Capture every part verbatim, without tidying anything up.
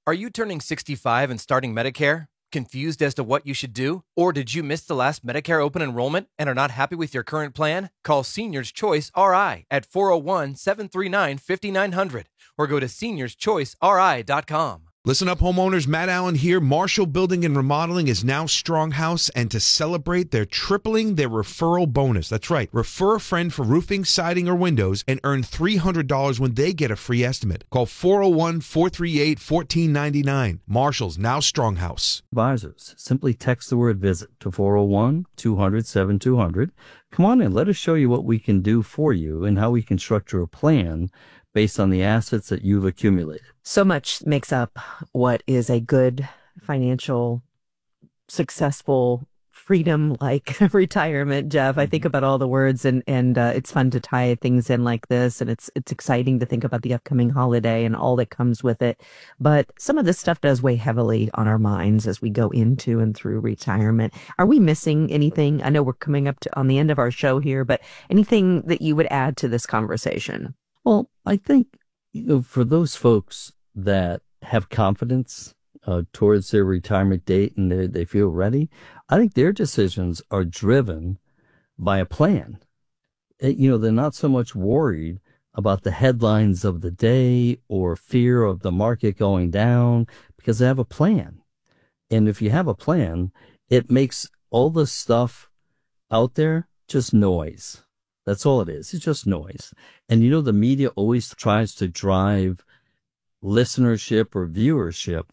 Are you turning sixty-five and starting Medicare? Confused as to what you should do? Or did you miss the last Medicare open enrollment and are not happy with your current plan? Call Seniors Choice R I at four oh one, seven three nine, five nine zero zero or go to seniors choice r i dot com. Listen up, homeowners. Matt Allen here. Marshall Building and Remodeling is now Stronghouse, and to celebrate, they're tripling their referral bonus. That's right. Refer a friend for roofing, siding, or windows and earn three hundred dollars when they get a free estimate. Call four oh one, four three eight, one four nine nine. Marshall's now Stronghouse. Advisors. Simply text the word VISIT to four oh one, two hundred, seventy-two hundred. Come on in. Let us show you what we can do for you and how we can structure a plan based on the assets that you've accumulated. So much makes up what is a good financial, successful, freedom-like retirement, Jeff. I think about all the words, and and uh, it's fun to tie things in like this, and it's it's exciting to think about the upcoming holiday and all that comes with it. But some of this stuff does weigh heavily on our minds as we go into and through retirement. Are we missing anything? I know we're coming up to on the end of our show here, but anything that you would add to this conversation? Well, I think, you know, for those folks that have confidence uh, towards their retirement date and they, they feel ready, I think their decisions are driven by a plan. It, you know, they're not so much worried about the headlines of the day or fear of the market going down because they have a plan. And if you have a plan, it makes all the stuff out there just noise. That's all it is. It's just noise. And you know, the media always tries to drive listenership or viewership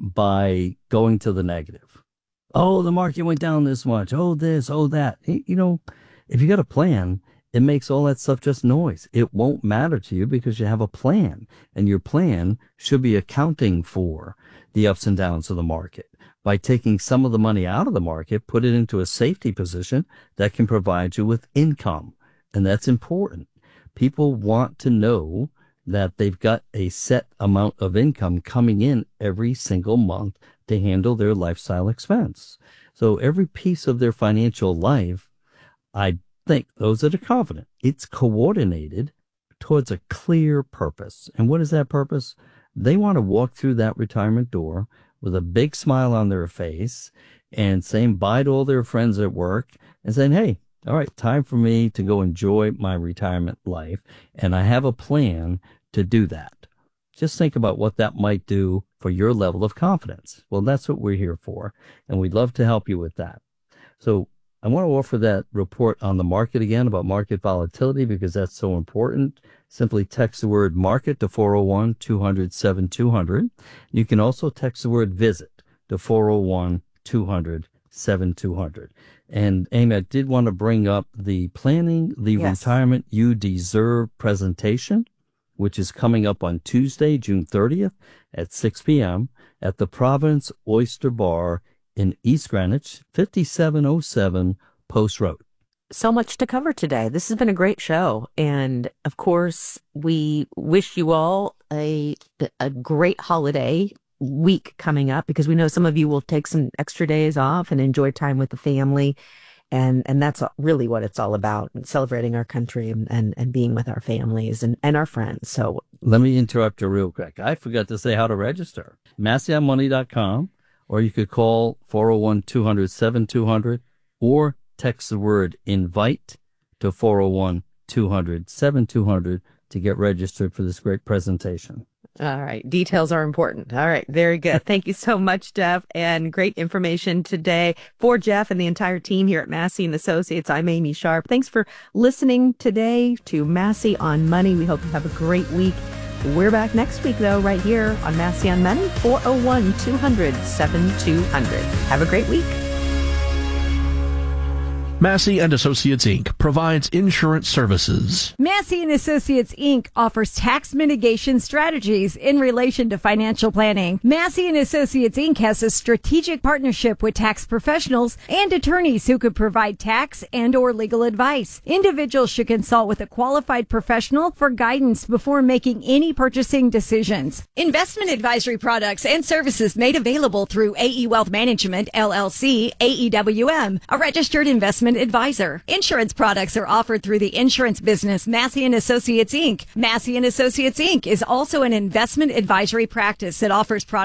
by going to the negative. Oh, the market went down this much. Oh, this, oh, that. You know, if you got a plan, it makes all that stuff just noise. It won't matter to you because you have a plan. And your plan should be accounting for the ups and downs of the market. By taking some of the money out of the market, put it into a safety position that can provide you with income. And that's important. People want to know that they've got a set amount of income coming in every single month to handle their lifestyle expense. So every piece of their financial life, I think those that are confident, it's coordinated towards a clear purpose. And what is that purpose? They want to walk through that retirement door with a big smile on their face and saying bye to all their friends at work and saying, hey, all right, time for me to go enjoy my retirement life, and I have a plan to do that. Just think about what that might do for your level of confidence. Well, that's what we're here for, and we'd love to help you with that. So I want to offer that report on the market again about market volatility because that's so important. Simply text the word market to four oh one, two hundred, seventy-two hundred. You can also text the word visit to four oh one, two hundred, seventy-two hundred. And Amy, I did want to bring up the Planning the yes. Retirement You Deserve presentation, which is coming up on Tuesday, June thirtieth at six p.m. at the Providence Oyster Bar in East Greenwich, fifty-seven oh seven Post Road. So much to cover today. This has been a great show. And of course, we wish you all a, a great holiday week coming up because we know some of you will take some extra days off and enjoy time with the family. And and that's really what it's all about, celebrating our country and, and, and being with our families and, and our friends. So let me interrupt you real quick. I forgot to say how to register. Massey On Money dot com, or you could call four oh one, two hundred, seventy-two hundred or text the word invite to four oh one, two hundred, seventy-two hundred to get registered for this great presentation. All right. Details are important. All right. Very good. Thank you so much, Jeff. And great information today for Jeff and the entire team here at Massey and Associates. I'm Amy Sharp. Thanks for listening today to Massey on Money. We hope you have a great week. We're back next week, though, right here on Massey on Money, four oh one, two hundred, seventy-two hundred. Have a great week. Massey and Associates, Incorporated provides insurance services. Massey and Associates, Incorporated offers tax mitigation strategies in relation to financial planning. Massey and Associates, Incorporated has a strategic partnership with tax professionals and attorneys who could provide tax and or legal advice. Individuals should consult with a qualified professional for guidance before making any purchasing decisions. Investment advisory products and services made available through A E Wealth Management, L L C, A E W M, a registered investment advisor. Insurance products are offered through the insurance business Massey and Associates, Incorporated. Massey and Associates, Incorporated is also an investment advisory practice that offers products